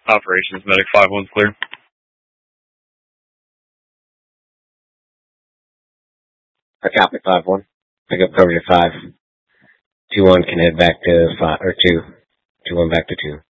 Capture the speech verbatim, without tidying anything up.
Operations Medic five one's clear. I copy five one. Pick up coverage at five. Two one can head back to five or two. Two one back to two.